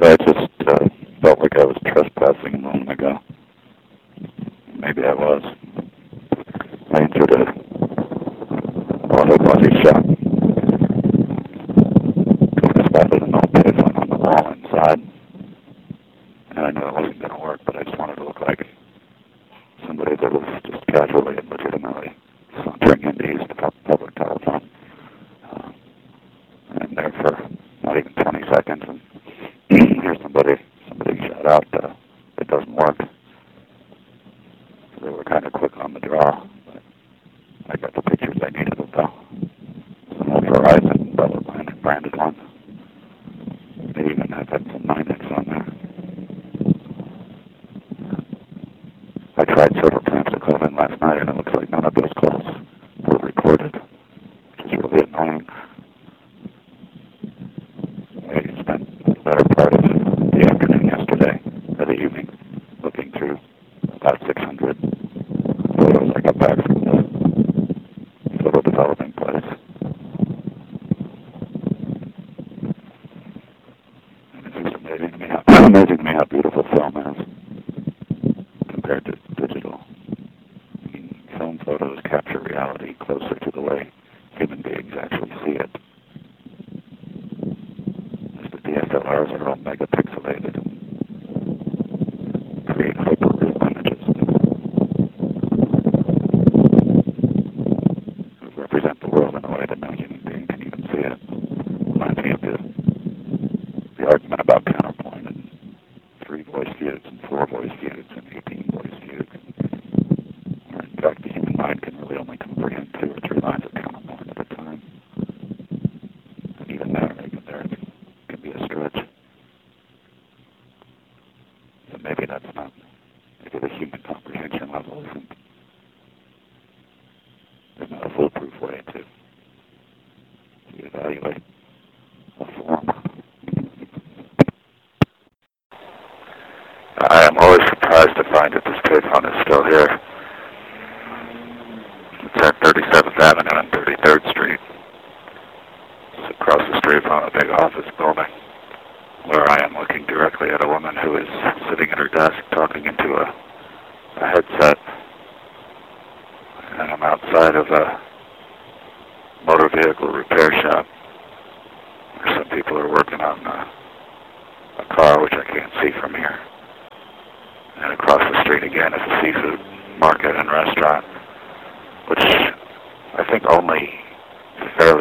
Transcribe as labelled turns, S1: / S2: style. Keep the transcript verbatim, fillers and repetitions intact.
S1: I just uh, felt like I was trespassing a moment ago. Maybe I was. I entered a auto body shop. I spotted an old payphone on the wall inside. And I knew it wasn't going to work, but I just wanted to look like somebody that was just casually and legitimately sauntering in to use the public telephone. Uh, and there for not even twenty seconds, and here's somebody, somebody shout out, uh, it doesn't work. So they were kind of quick on the draw, but I got the pictures I needed of though. Some old Verizon Bella branded ones. They even have had some nine X on there. I tried several times to call in last night, and it looks like none of those calls were recorded, which is really annoying. I spent the better part of the afternoon yesterday, or the evening, looking through about six hundred photos I got back from the photo developing place. And it's just amazing to me how, amazing to me how beautiful film is compared to digital. I mean, film photos capture reality closer to the way human beings actually see it. As the D S L Rs are all megapixelated and create hyper-real images that represent the world in a way that no human being can even see it. Reminds me of the, the argument about counterpoint and three voice views and four voice views and eighteen voice views. Where in fact the human mind can really only comprehend two or three lines of counterpoint at a time. And even there, even there it can be a stretch. So maybe that's not, maybe the human comprehension level isn't, there's not a foolproof way to, to evaluate a form. I am always surprised to find that this payphone is still here. It's at thirty-seventh Avenue and thirty-third Street. It's across the street from a big office building, where I am looking directly at a woman who is sitting at her desk talking into a, a headset. And I'm outside of a motor vehicle repair shop, where some people are working on a, a car, which I can't see from here. And across the street again is a seafood market and restaurant, which I think only fairly